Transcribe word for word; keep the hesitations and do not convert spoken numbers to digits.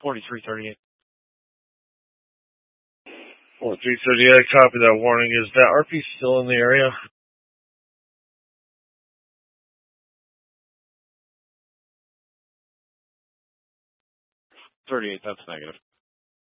forty-three thirty-eight. forty-three thirty-eight, copy that warning. Is that R P still in the area? thirty-eight, that's negative.